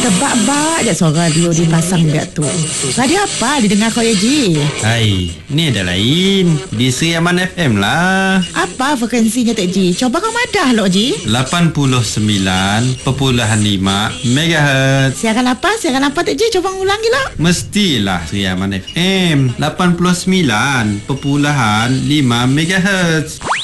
Tebak-bak je suara radio dipasang biar tu. Radio apa didengar kau ya Ji? Hai, ni ada lain. Di Sri Aman FM lah. Apa frekuensinya Tok Ji? Coba kau madah lo Ji. 89.5 MHz. Siaran apa? Siaran apa Tok Ji? Coba ulangi lah. Mestilah Sri Aman FM 89.5 MHz.